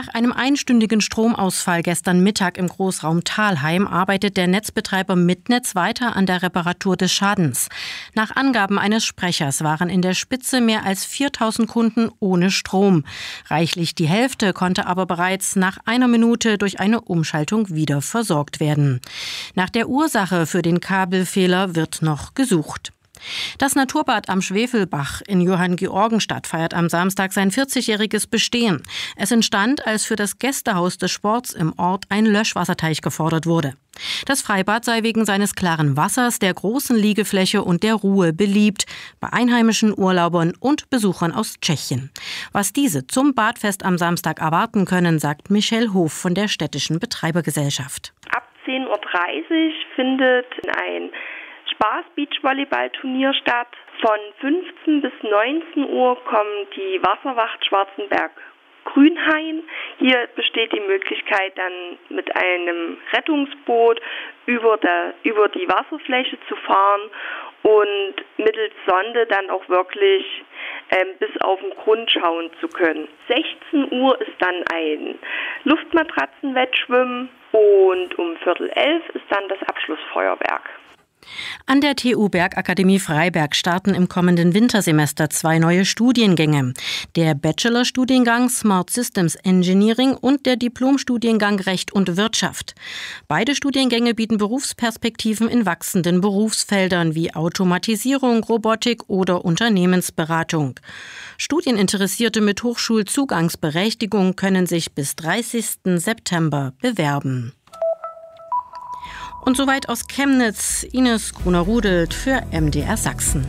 Nach einem einstündigen Stromausfall gestern Mittag im Großraum Thalheim arbeitet der Netzbetreiber Midnetz weiter an der Reparatur des Schadens. Nach Angaben eines Sprechers waren in der Spitze mehr als 4.000 Kunden ohne Strom. Reichlich die Hälfte konnte aber bereits nach einer Minute durch eine Umschaltung wieder versorgt werden. Nach der Ursache für den Kabelfehler wird noch gesucht. Das Naturbad am Schwefelbach in Johanngeorgenstadt feiert am Samstag sein 40-jähriges Bestehen. Es entstand, als für das Gästehaus des Sports im Ort ein Löschwasserteich gefordert wurde. Das Freibad sei wegen seines klaren Wassers, der großen Liegefläche und der Ruhe beliebt bei einheimischen Urlaubern und Besuchern aus Tschechien. Was diese zum Badfest am Samstag erwarten können, sagt Michelle Hof von der städtischen Betreibergesellschaft. Ab 10.30 Uhr findet ein Spaß-Beachvolleyball-Turnier statt. Von 15 bis 19 Uhr kommt die Wasserwacht Schwarzenberg-Grünhain. Hier besteht die Möglichkeit, dann mit einem Rettungsboot über die Wasserfläche zu fahren und mittels Sonde dann auch wirklich bis auf den Grund schauen zu können. 16 Uhr ist dann ein Luftmatratzenwettschwimmen und um 10:45 ist dann das Abschlussfeuerwerk. An der TU Bergakademie Freiberg starten im kommenden Wintersemester 2 neue Studiengänge. Der Bachelorstudiengang Smart Systems Engineering und der Diplomstudiengang Recht und Wirtschaft. Beide Studiengänge bieten Berufsperspektiven in wachsenden Berufsfeldern wie Automatisierung, Robotik oder Unternehmensberatung. Studieninteressierte mit Hochschulzugangsberechtigung können sich bis 30. September bewerben. Und soweit aus Chemnitz, Ines Gruner-Rudelt für MDR Sachsen.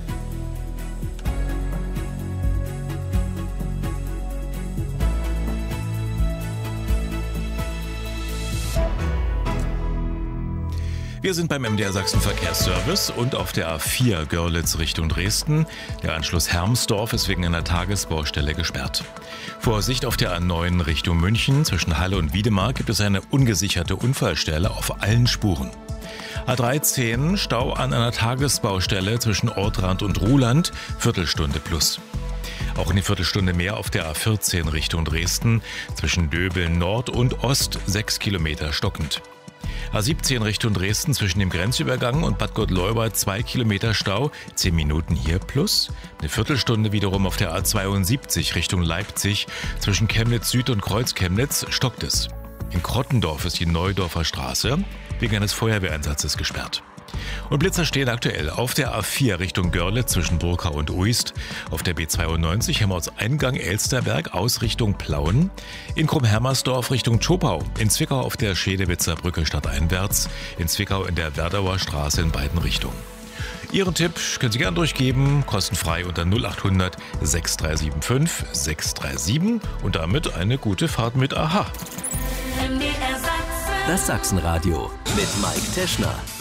Wir sind beim MDR Sachsen Verkehrsservice und auf der A4 Görlitz Richtung Dresden. Der Anschluss Hermsdorf ist wegen einer Tagesbaustelle gesperrt. Vorsicht auf der A9 Richtung München. Zwischen Halle und Wiedemar gibt es eine ungesicherte Unfallstelle auf allen Spuren. A13 Stau an einer Tagesbaustelle zwischen Ortrand und Ruhland, Viertelstunde plus. Auch eine Viertelstunde mehr auf der A14 Richtung Dresden. Zwischen Döbeln Nord und Ost 6 Kilometer stockend. A17 Richtung Dresden zwischen dem Grenzübergang und Bad Gottleuba 2 Kilometer Stau, 10 Minuten hier plus. Eine Viertelstunde wiederum auf der A72 Richtung Leipzig zwischen Chemnitz Süd und Kreuz-Chemnitz stockt es. In Krottendorf ist die Neudorfer Straße wegen eines Feuerwehreinsatzes gesperrt. Und Blitzer stehen aktuell auf der A4 Richtung Görlitz zwischen Burkau und Uist, auf der B92 Hemmertseingang Elsterberg aus Richtung Plauen, in Krumm-Hermersdorf Richtung Zschopau, in Zwickau auf der Schedewitzer Brücke stadteinwärts, in Zwickau in der Werdauer Straße in beiden Richtungen. Ihren Tipp können Sie gern durchgeben, kostenfrei unter 0800 6375 637 und damit eine gute Fahrt mit AHA. Das Sachsenradio mit Mike Teschner.